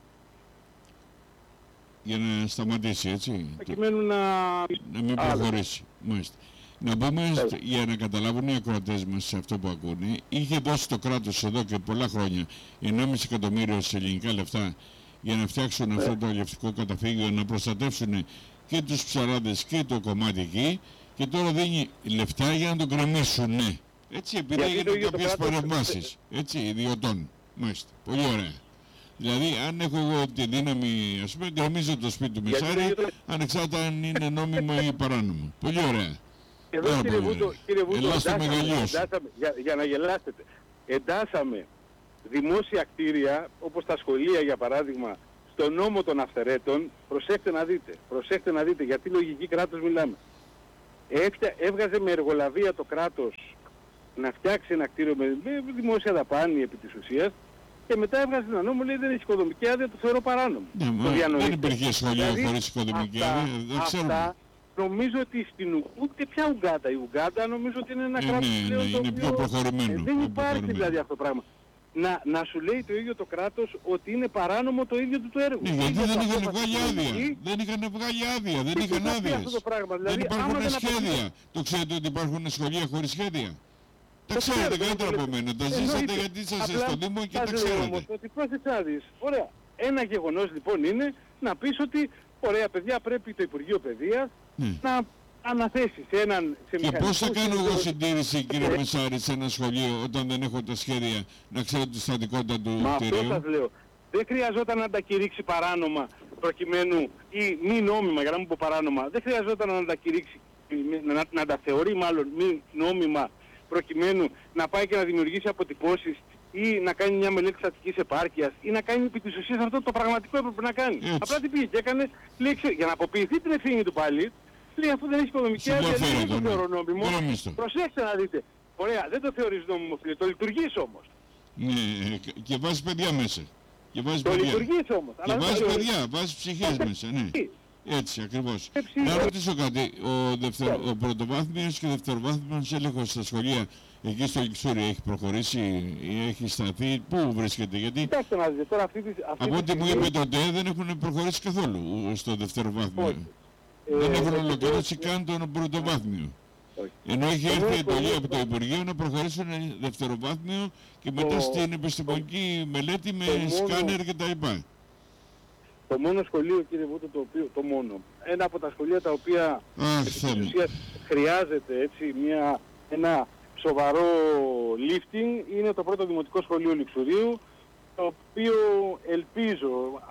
Για να σταματήσει, έτσι. προκειμένου να... Να μην Άλλο. προχωρήσει. Μάλιστα. Να πούμε, Τέλος. για να καταλάβουν οι ακροατές μας σε αυτό που ακούνε, είχε δώσει το κράτος εδώ και πολλά χρόνια ενάμιση εκατομμύριο σε ελληνικά λεφτά για να φτιάξουν αυτό το αλλιευτικό καταφύγιο, να προστατεύσουν και τους ψαράδες και το κομμάτι εκεί, και τώρα δίνει λεφτά για να τον γκρεμίσουν. Έτσι, επειδή Γιατί το έγιναν ίδιο το κάποιες κράτος- παρεμβάσεις. Έτσι, ιδιωτών. Μάλιστα. Πολύ ωραία. Δηλαδή, αν έχω εγώ τη δύναμη, ας πούμε, γκρεμίζω το σπίτι του Γιατί το Μεσάρη, ίδιο το- ανεξάρτητα αν είναι νόμιμο ή παράνομο. Πολύ ωραία. Εδώ Πάρα κύριε πολύ Βούτο, ωραία. κύριε Βούτο, Ελάς στο εντάσαμε, μεγαλείο σου. εντάσαμε, για, για να γελάσετε, εντάσαμε δημόσια κτίρια, όπως τα σχολεία για παράδειγμα, στο νόμο των αυθαιρέτων. Προσέξτε να δείτε, προσέξτε να δείτε, γιατί λογική κράτος μιλάμε. Έφτια, έβγαζε με εργολαβία το κράτος να φτιάξει ένα κτίριο με, με δημόσια δαπάνη επί της ουσίας, και μετά έβγαζε ένα νόμο, λέει δεν έχει οικοδομική άδεια, το θεωρώ παράνομο. Ναι, Το μα διανοείτε. δεν υπήρχε σχολείο Δηλαδή, χωρίς οικοδομική αυτά- άδεια, δεν ξέρουμε. Αυτά νομίζω ότι στην Ου- ούτε πια Ουγκάντα. Η Ουγκάντα νομίζω ότι είναι ένα Ε, κράτος ναι, πλέον ναι, το είναι οποίο- πιο προχωρημένο, Ε, δεν πιο υπάρχει προχωρημένο. δηλαδή αυτό το πράγμα. Να, να σου λέει το ίδιο το κράτος ότι είναι παράνομο το ίδιο του το έργο. Ναι, γιατί Ίδια δεν το είχαν απόφαση βγάλει του άδεια. νομική. Δεν είχαν βγάλει άδεια, δεν Τι είχαν θα πει άδειες. αυτό το πράγμα, Δεν δηλαδή, άμα υπάρχουν δεν σχέδια. απαιτείται- Το ξέρετε ότι υπάρχουν σχολεία χωρίς σχέδια. Τα Το ξέρετε ξέρω, καλύτερα το από λέω. μένα. Τα Εννοείται. ζήσατε γιατί είσαστε Απλά στο Δήμο και σας τα λέω ξέρετε. όμως ότι πρόσεξε να δεις. Ωραία. Ένα γεγονός λοιπόν είναι να πεις ότι ωραία παιδιά, πρέπει το Υπουργείο Παιδείας Ναι. να αναθέσει σε έναν σε Και πώς θα μηχανικούς κάνω εγώ σύλλογους- συντήρηση, κύριε Ε, Μεσάρη, σε ένα σχολείο όταν δεν έχω τα σχέδια να ξέρω τη στατικότητα του Μα αυτό κτηρίου. σας λέω. Δεν χρειαζόταν να τα κηρύξει παράνομα προκειμένου ή μη νόμιμα, για να μην πω παράνομα. Δεν χρειαζόταν να τα κηρύξει, να, να τα θεωρεί μάλλον μη νόμιμα προκειμένου να πάει και να δημιουργήσει αποτυπώσεις ή να κάνει μια μελέτη στατικής επάρκειας ή να κάνει επί της ουσίας αυτό το πραγματικό έπρεπε να κάνει. Έτσι. Απλά τι πήγε και έκανε, λέει, ξέρει, για να αποποιηθεί την ευθύνη του πάλι, λέει αφού δεν έχει οικονομική άδεια, λέει, δεν το Συμπληρωθέρωτο, θεωρώ ναι. νόμιμο. Γραμμίστο. Προσέξτε να δείτε. Ωραία, δεν το θεωρείς νόμιμο φίλε, το λειτουργείς όμως. Ναι, και βάζει παιδιά μέσα. Και βάζει Το παιδιά. λειτουργείς όμως. Και Αλλά δεν βάζει το- παιδιά, βάζει ψυχές μέσα, ναι. Τι. Έτσι ακριβώς. Ε, ψυχές. Να ρωτήσω κάτι. Ο, δευτερο, ο πρωτοβάθμιος και δευτεροβάθμιος έλεγχος στα σχολεία εκεί στο Λιξούρι έχει προχωρήσει ή έχει σταθεί. Πού βρίσκεται, γιατί Κοιτάξτε να δείτε, τώρα αυτή τη αυτή από τη ό,τι μου στιγμή, είπε τότε δεν έχουν προχωρήσει καθόλου στο δευτεροβάθμιο. Όχι. Δεν ε, έχουν ε, ολοκληρώσει ε, καν τον πρωτοβάθμιο. όχι. Ενώ έχει Το έρθει μόνο εντολή που- από το Υπουργείο να προχωρήσουν δευτεροβάθμιο και μετά Το- στην επιστημονική μελέτη με το μόνο- σκάνερ κτλ. Το μόνο σχολείο, κύριε Βούτο, το οποίο, το μόνο, ένα από τα σχολεία τα οποία Αχ, επί της Θεέ μου. ουσίας χρειάζεται έτσι μια, ένα σοβαρό lifting είναι το πρώτο δημοτικό σχολείο Λιξουρίου, το οποίο ελπίζω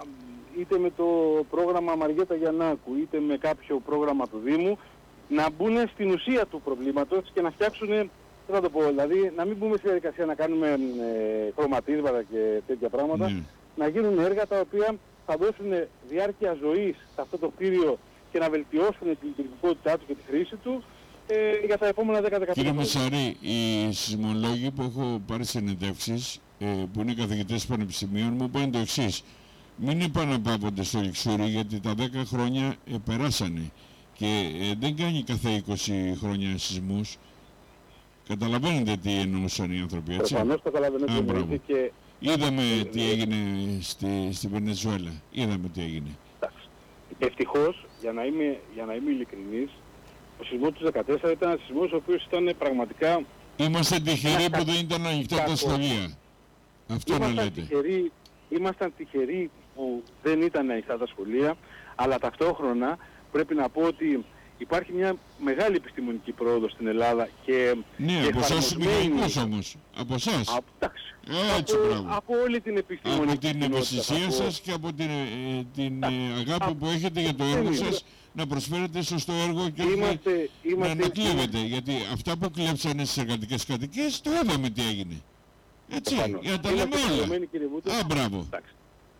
είτε με το πρόγραμμα Μαριέτα Γιαννάκου είτε με κάποιο πρόγραμμα του Δήμου να μπουν στην ουσία του προβλήματος και να φτιάξουν, τι να το πω, δηλαδή να μην μπούμε στη διαδικασία να κάνουμε ε, χρωματίσματα και τέτοια πράγματα, Ναι. να γίνουν έργα τα οποία θα δώσουν διάρκεια ζωής σε αυτό το κτίριο και να βελτιώσουν τη λειτουργικότητά του και τη χρήση του ε, για τα επόμενα δέκα με δεκαπέντε Κύριε χρόνια. Μεσαρή, οι σεισμολόγοι που έχω πάρει συνεντεύξεις, ε, που είναι καθηγητές πανεπιστημίων, μου είπαν το εξής. Μην επαναπαύονται στο Λιξούρι γιατί τα δέκα χρόνια ε, περάσανε και ε, δεν κάνει κάθε είκοσι χρόνια σεισμούς. Καταλαβαίνετε τι εννοούσαν οι άνθρωποι, έτσι. Προφανώς καταλαβαίνω τι Α, μπράβο. εννοείται και Είδαμε Ε, τι ε, έγινε στη, στη Βενεζουέλα. Είδαμε τι έγινε. εντάξει. Ευτυχώς, για να είμαι, για να είμαι ειλικρινής, ο σεισμός του δεκατέσσερα ήταν ένας σεισμός ο οποίος ήταν πραγματικά... Είμαστε τυχεροί που δεν ήταν ανοιχτά τα κακό. σχολεία. Αυτό να Ήμασταν λέτε. τυχεροί, ήμασταν τυχεροί που δεν ήταν ανοιχτά τα σχολεία, αλλά ταυτόχρονα πρέπει να πω ότι υπάρχει μια μεγάλη επιστημονική πρόοδος στην Ελλάδα και, Ναι, και από εσάς τους εφαρμοσμένη- μηχανικούς όμως. Από εσάς. Α, εντάξει. Έτσι, από, μπράβο. από όλη την επιστημονική Από την κοινότητα, ευαισθησία από- σας και από την, ε, την ε, αγάπη Α, που έχετε για το έργο είναι. σας να προσφέρετε σωστό έργο και όχι Είμαστε, να είμαστε, ανακλείβετε. Γιατί αυτά που κλέψανε στις εργατικές κατοικίες το είδαμε τι έγινε. Έτσι, προφανώς. για να τα Είμαστε λέμε όλα. υποχρεωμένοι, κύριε Βούτο. Α, μπράβο. Εντάξει.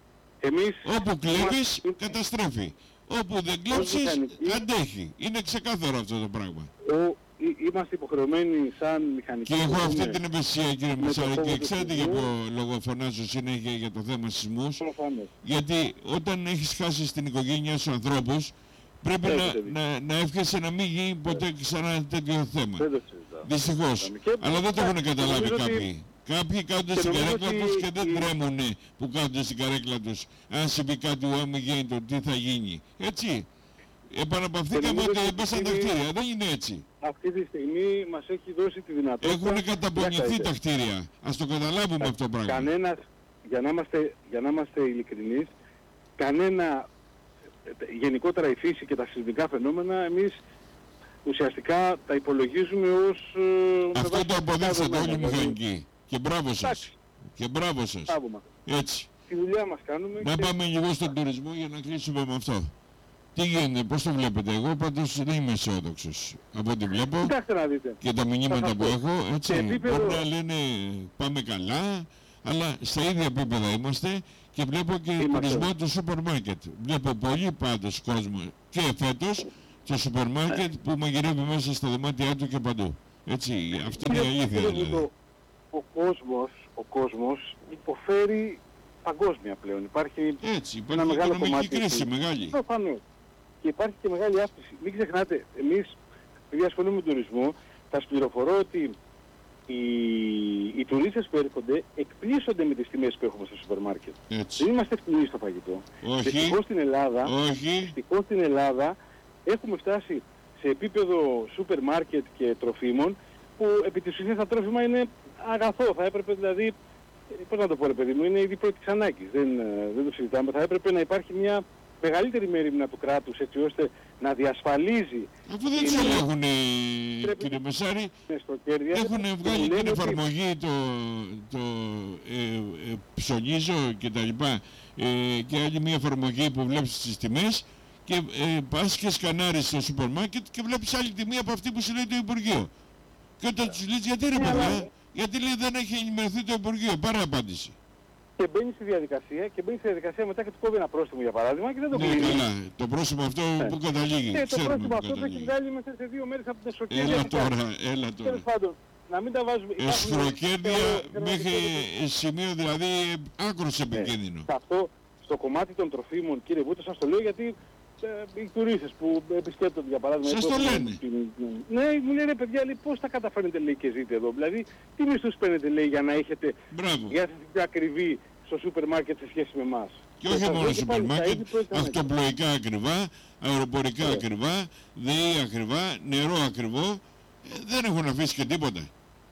Εμείς Όπου κλέβεις, είμαστε- καταστρέφει. Όπου δεν κλέψεις, μηχανικοί. αντέχει. Είναι ξεκάθαρο αυτό το πράγμα. ο, εί- είμαστε υποχρεωμένοι σαν μηχανικοί. Και έχω να αυτή δούμε- την ευαισθησία, κύριε με το Μεσάρη, φόβο και του ξέρετε για σεισμού. ποιο λόγο φωνάζω συνέχεια για το θέμα σεισμούς. Προφανώς. Γιατί όταν έχεις χάσει στην οικογένειά σου ανθρώπους, πρέπει να, Έχετε δίκιο. να, να εύχεσαι να μην γίνει ποτέ ξανά ένα τέτοιο θέμα. Δεν το συζητάω. Δυστυχώς. Και- Αλλά δεν το έχουν και καταλάβει νομίζω ότι- κάποιοι. Κάποιοι κάθονται και στην νομίζω καρέκλα ότι τους και δεν η- τρέμουνε που κάθονται στην καρέκλα τους. Αν συμβεί κάτι, αν γίνει το τι θα γίνει. Έτσι. Επαναπαυθήκαμε Και νομίζω ότι ότι μπέσαν τα είναι- κτίρια. Δεν είναι έτσι. Αυτή τη στιγμή μας έχει δώσει τη δυνατότητα... Έχουν καταπονηθεί Κοιτάξτε, τα κτίρια. Ας το καταλάβουμε αυτό το πράγμα. Κανένας, για να είμαστε, για να είμαστε ειλικρινείς, κανένα, ε, γενικότερα η φύση και τα σεισμικά φαινόμενα, εμείς ουσιαστικά τα υπολογίζουμε ως... ε, με Αυτό βάση το τα αποδείξατε δεδομένα, όλοι οι δηλαδή. μηχανικοί. Και μπράβο σας. Εντάξει. Και μπράβο σας. Μπράβο μας. Έτσι. Τη δουλειά μας κάνουμε Να και πάμε λίγο στον τουρισμό για να κλείσουμε με αυτό. Τι γίνεται, πώς το βλέπετε? Εγώ πάντως δεν είμαι αισιόδοξος από ό,τι βλέπω. Κοιτάξτε να δείτε. Και τα μηνύματα που έχω, έτσι, επίπεδο... μπορεί να λένε πάμε καλά, αλλά στα ίδια επίπεδα είμαστε και βλέπω και τουρισμό του σούπερ μάρκετ. Βλέπω πολύ πάντως κόσμο και φέτος στο σούπερ μάρκετ που μαγειρεύει μέσα στα δωμάτια του και παντού. Έτσι, αυτή είναι η αλήθεια δηλαδή. Ο κόσμος, ο κόσμος υποφέρει παγκόσμια πλέον. Υπάρχει έτσι, υπάρχει ένα μεγάλο οικονομική κομμάτι κρίση μεγάλη. Προφανώς. Και υπάρχει και μεγάλη αύξηση. Μην ξεχνάτε, εμείς, επειδή ασχολούμαι με τον τουρισμό, θα σας πληροφορώ ότι οι, οι τουρίστες που έρχονται εκπλήσονται με τις τιμές που έχουμε στο σούπερ μάρκετ. Έτσι. Δεν είμαστε ευτυχείς στο φαγητό. Όχι. Δυστυχώς στην Ελλάδα, Όχι. δυστυχώς στην Ελλάδα έχουμε φτάσει σε επίπεδο σούπερ μάρκετ και τροφίμων που επί της ουσίας τα τρόφιμα είναι αγαθό. Θα έπρεπε δηλαδή, πώς να το πω ρε παιδί μου, είναι ήδη πρώτης ανάγκης. Δεν, δεν το συζητάμε. Θα έπρεπε να υπάρχει μια μεγαλύτερη μέριμνα του κράτους έτσι ώστε να διασφαλίζει. Αφού δεν τους ελέγχουν, κύριε Μεσάρη, έχουν βγάλει την εφαρμογή το, το ε, ε, ψωνίζω και τα λοιπά ε, και άλλη μια εφαρμογή που βλέπεις τις τιμές και ε, πας και σκανάρεις στο σούπερ μάρκετ και βλέπεις άλλη τιμή από αυτή που σου λέει το Υπουργείο. Και όταν τους λες γιατί ρε παιδιά, γιατί λέει δεν έχει ενημερωθεί το Υπουργείο, πάρε απάντηση. Και μπαίνει στη διαδικασία και μπαίνει στη διαδικασία μετά και του κόβει ένα πρόστιμο για παράδειγμα και δεν το ναι, κλείνει. Καλά, το πρόστιμο αυτό ναι. που καταλήγει. Και το πρόστιμο αυτό το έχει βγάλει μέσα σε δύο μέρες από την εσωκέρδια. Έλα τώρα, έλα τώρα. Τέλος πάντων, να μην τα βάζουμε. Εσχροκέρδια μέχρι σημείο δηλαδή άκρος επικίνδυνο. Ναι. Αυτό στο κομμάτι των τροφίμων, κύριε Βούτο, σας το λέω γιατί ε, οι τουρίστες που επισκέπτονται για παράδειγμα. Σας το λένε. Ναι, μου λένε παιδιά, λέει, πώς τα καταφέρνετε λέει και ζείτε εδώ. Δηλαδή, τι μισθούς παίρνετε λέει για να έχετε για να ακριβή στο σούπερ μάρκετ σε σχέση με εμάς. Και όχι μόνο σούπερ μάρκετ, αυτοπλοϊκά ακριβά, αεροπορικά yeah. ακριβά, ΔΕΗ ακριβά, νερό ακριβό, ε, δεν έχουν αφήσει και τίποτα.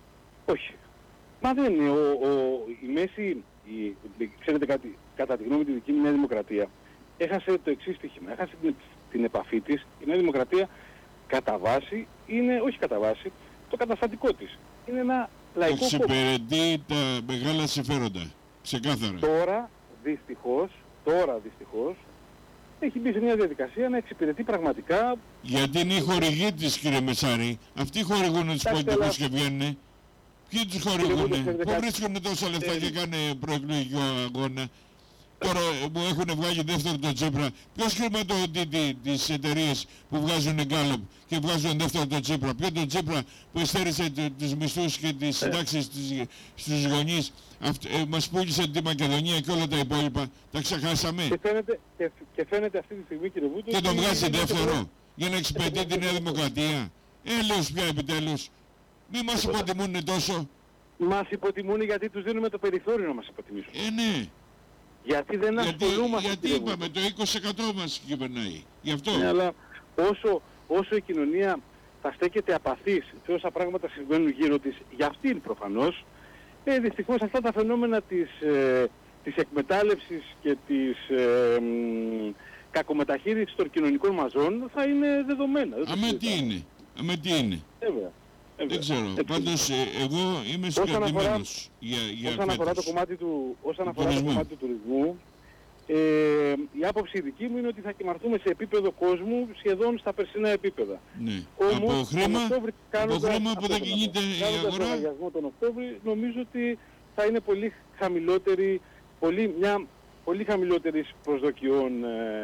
Όχι. Μα δεν είναι. Ο, ο, η μέση, η, ξέρετε κάτι, κατά τη γνώμη τη δική μου Νέα Δημοκρατία, έχασε το εξής στοίχημα. Έχασε την, την επαφή της. Η Νέα Δημοκρατία κατά βάση είναι, όχι κατά βάση, το καταστατικό της. Είναι ένα λαϊκό κόμμα. Εξυπηρετεί τα μεγάλα συμφέροντα. Ξεκάθαρα. Τώρα, δυστυχώς, τώρα δυστυχώς, έχει μπει σε μια διαδικασία να εξυπηρετεί πραγματικά... Γιατί είναι οι χορηγοί της, κύριε Μεσάρη. Αυτοί χορηγούν τους πολιτικούς και βγαίνουνε. Ποιοι τους χορηγούν, πού βρίσκουν τόσα λεφτά και κάνουν προεκλογικό αγώνα. Τώρα μου έχουν βγάλει δεύτερο τον Τσίπρα. Ποιος χρηματοδοτεί τις εταιρείες που βγάζουν γκάλωπ και βγάζουν δεύτερο τον Τσίπρα? Ποιο τον Τσίπρα που εστέρισε τους μισθούς και τις συντάξεις στους γονείς, ε, μας πούλησε τη Μακεδονία και όλα τα υπόλοιπα. Τα ξεχάσαμε. Και φαίνεται, και, και φαίνεται αυτή τη στιγμή, κύριε Βούτο, και τον βγάζει δεύτερο για να εξυπηρετεί τη Νέα Δημοκρατία. Έλεος πια επιτέλους. Μη μας υποτιμούν τόσο. Μας υποτιμούν γιατί τους δίνουμε το περιθώριο να μας υποτιμήσουν. Ε, ναι. Γιατί δεν ασχολούμαστε. Γιατί είπαμε, το είκοσι τοις εκατό μας κυβερνάει. Γι' αυτό. Ναι, αλλά όσο, όσο η κοινωνία θα στέκεται απαθής σε όσα πράγματα συμβαίνουν γύρω της, για αυτήν προφανώς, ε, δυστυχώς αυτά τα φαινόμενα της, ε, της εκμετάλλευσης και της ε, μ, κακομεταχείρισης των κοινωνικών μαζών θα είναι δεδομένα. Αμέ τι είναι. Αμέ τι είναι. Βέβαια. Δεν ξέρω. Έτσι. Πάντως ε, εγώ είμαι συγκρατημένος για, για όσον αφορά το κομμάτι του, όσον αφορά το κομμάτι του τουρισμού, ε, η άποψη δική μου είναι ότι θα κοιμαρθούμε σε επίπεδο κόσμου σχεδόν στα περσινά επίπεδα. Ναι. Όμως, από χρήμα, κάνοντας, από χρήμα που δεν κινείται η αγορά. Κάνοντας τον Οκτώβρη, νομίζω ότι θα είναι πολύ χαμηλότερη, πολύ, μια πολύ χαμηλότερης προσδοκιών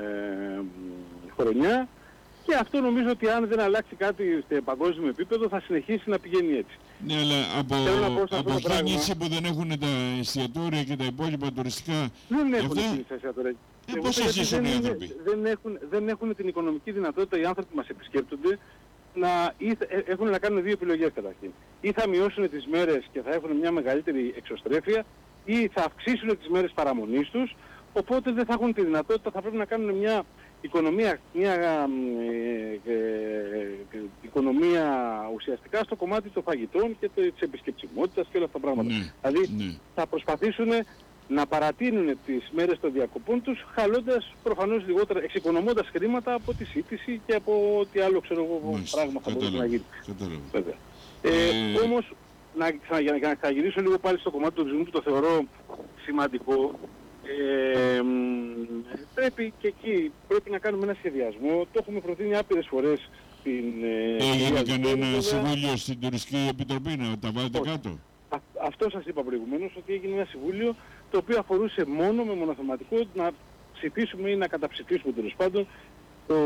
ε, χρονιά. Και αυτό νομίζω ότι αν δεν αλλάξει κάτι σε παγκόσμιο επίπεδο θα συνεχίσει να πηγαίνει έτσι. Ναι, αλλά από, από χένιση που δεν έχουν τα εστιατόρια και τα υπόλοιπα τουριστικά... Δεν έχουν τα εστιατόρια. Ε, πώς θα ζήσουν οι άνθρωποι? Δεν έχουν, δεν έχουν την οικονομική δυνατότητα οι άνθρωποι που μας επισκέπτονται να ή, έχουν να κάνουν δύο επιλογές καταρχήν. Ή θα μειώσουν τις μέρες και θα έχουν μια μεγαλύτερη εξωστρέφεια ή θα αυξήσουν τις μέρες παραμονής τους, οπότε δεν θα έχουν τη δυνατότητα, θα πρέπει να κάνουν μια... Οικονομία, μια ε, ε, ε, οικονομία ουσιαστικά στο κομμάτι των φαγητών και της επισκεψιμότητας και όλα αυτά τα πράγματα. Ναι, δηλαδή ναι. θα προσπαθήσουν να παρατείνουν τις μέρες των διακοπών τους, χαλώντας προφανώς λιγότερα, εξοικονομώντας χρήματα από τη σύντηση και από ό,τι άλλο ξέρω εγώ πράγμα θα μπορούσε να γίνει. Βέβαια. Ε, ε, όμως, να, για, για να ξαναγυρίσω λίγο πάλι στο κομμάτι του τουρισμού που το θεωρώ σημαντικό, Ε, πρέπει και εκεί πρέπει να κάνουμε ένα σχεδιασμό. Το έχουμε προτείνει άπειρες φορές στην... Ε, Έγινε κανένα συμβούλιο στην Τουριστική Επιτροπή να τα βάλετε Όχι. κάτω? Α, αυτό σας είπα προηγουμένως, ότι έγινε ένα συμβούλιο το οποίο αφορούσε μόνο με μονοθεματικό να ψηφίσουμε ή να καταψηφίσουμε τέλος πάντων το,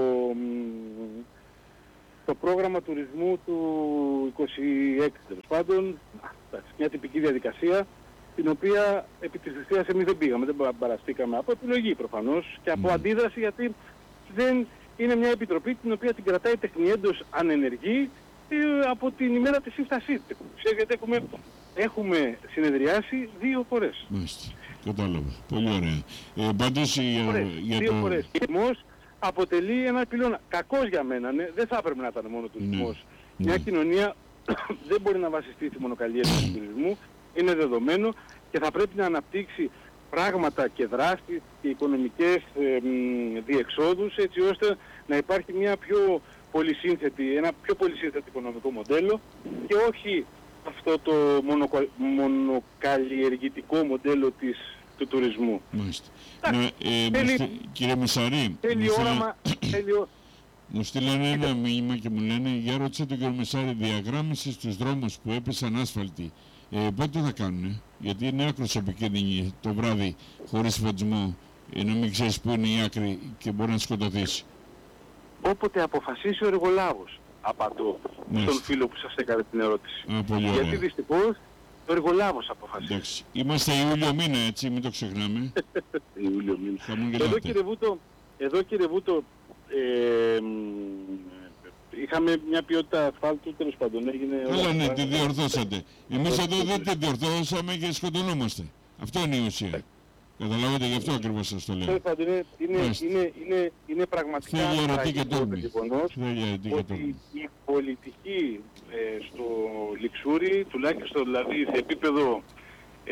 το πρόγραμμα τουρισμού του είκοσι έξι τέλος πάντων, μια τυπική διαδικασία την οποία επί της ουσίας εμείς δεν πήγαμε, δεν παραστήκαμε από επιλογή προφανώς και από Mm. αντίδραση, γιατί δεν είναι μια επιτροπή την οποία την κρατάει τεχνιέντος ανενεργή ε, από την ημέρα της σύστασής της. Ξέρετε, έχουμε, έχουμε συνεδριάσει δύο φορές. Μάλιστα. Κατάλαβα. Πολύ ωραία. Ε, πάντως για, Φορές, για δύο το... φορές. Ο τουρισμός αποτελεί ένα πυλώνα. Κακός για μένα, ναι. Δεν θα έπρεπε να ήταν μόνο ο τουρισμός. Ναι. Μια Ναι. κοινωνία δεν μπορεί να βασιστεί στη μονοκαλλιέργεια του τουρισμού. Είναι δεδομένο και θα πρέπει να αναπτύξει πράγματα και δράσεις και οικονομικές ε, μ, διεξόδους, έτσι ώστε να υπάρχει μια πιο πολυσύνθετη, ένα πιο πολυσύνθετο οικονομικό μοντέλο και όχι αυτό το μονοκο, μονοκαλλιεργητικό μοντέλο της, του τουρισμού. Μάλιστα. Εντάξει, Να, ε, μου θέλει- στείλ- κύριε Μεσαρή, Θέλει μου στείλα- όραμα, θέλει ό- μου στείλανε ένα μήνυμα και μου λένε για ρώτησε τον κύριο Μεσάρη, διαγράμμιση στους δρόμους που έπεσαν άσφαλτοι. Ε, πότε θα κάνουνε? Γιατί είναι άκρως επικίνδυνη το βράδυ χωρίς φωτισμό, ε, να μην ξέρεις πού είναι η άκρη και μπορεί να σκοτωθείς. όποτε αποφασίσει ο εργολάβος, απαντώ Μάλιστα. στον φίλο που σας έκανε την ερώτηση. Α, πολύ Γιατί ωραία. δυστυχώς ο εργολάβος αποφασίζει. Εντάξει. Είμαστε Ιούλιο μήνα, έτσι, μην το ξεχνάμε. Ιούλιο μήνα. Εδώ Χαμογελάτε. κύριε Βούτο, εδώ κύριε Βούτο, ε, μ, είχαμε μια ποιότητα ασφάλτου, τέλος πάντων έγινε... Καλά, ναι, τη διορθώσατε. Εμείς εδώ δεν τη διορθώσαμε και σκοτωνόμαστε. Αυτό είναι η ουσία. Καταλάβατε, γι' αυτό ακριβώς σας το λέω. Τέλος πάντων, είναι, είναι, Μάλιστα. είναι, είναι, είναι πραγματικά Θέλει ερωτή και τραγικό το τόλμη. γεγονός Θέλει ερωτή και ότι τόλμη. η πολιτική ε, στο Λιξούρι, τουλάχιστον δηλαδή σε επίπεδο ε,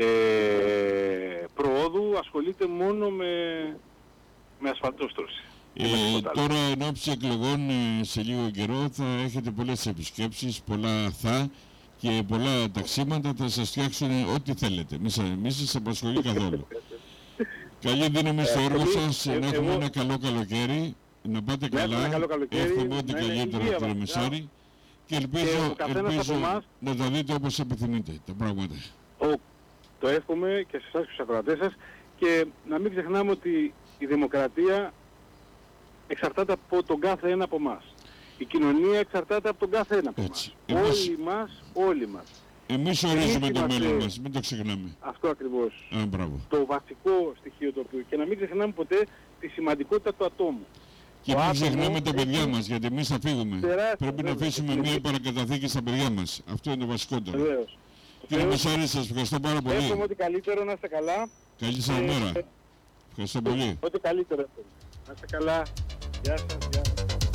προόδου, ασχολείται μόνο με, με ασφαλτόστρωση. Ε, τώρα εν ώψη εκλογών ε, σε λίγο καιρό θα έχετε πολλές επισκέψεις, πολλά θα και πολλά ταξίματα, θα σας φτιάξουν ό,τι θέλετε. Μη σας, μη σας απασχολεί καθόλου. Καλή δύναμη στο Ε, έργο εμείς- σας, ε, να έχουμε εγώ- ένα καλό καλοκαίρι, να πάτε Να έχουμε καλά, ένα καλό καλοκαίρι, εύχομαι ό,τι να είναι καλύτερο υγεία κύριε βασικά. Μεσάρη και Και ελπίζω, ο καθένας ελπίζω από εμάς- να τα δείτε όπως επιθυμείτε τα πράγματα. Ο, το εύχομαι και σε εσάς και στους ακροατές σας και να μην ξεχνάμε ότι η δημοκρατία εξαρτάται από τον κάθε ένα από εμάς. Η κοινωνία εξαρτάται από τον κάθε ένα από Έτσι. εμάς. Εμείς- Όλοι μας, όλοι μας. Εμείς ορίζουμε το είμαστε- μέλλον μας, μην το ξεχνάμε. Αυτό ακριβώς. Α, μπράβο. Το βασικό στοιχείο το οποίο. Και να μην ξεχνάμε ποτέ τη σημαντικότητα του ατόμου. Και Το μην άτομο ξεχνάμε τα έχει παιδιά μας, γιατί εμείς θα φύγουμε. τεράστια, Πρέπει να βέβαια, αφήσουμε είναι- μια παρακαταθήκη στα παιδιά μας. Αυτό είναι το βασικότερο. Βεβαίως. Κύριε Βεβαίως. Μεσάρη, σας ευχαριστώ πάρα Εύχομαι πολύ. ότι καλύτερο, να είστε καλά. Καλή σας Ε, μέρα. Ευχαριστώ πολύ. Ό,τι καλύτερο εύχομαι. Να είστε καλά. Γεια σας. Γεια σας.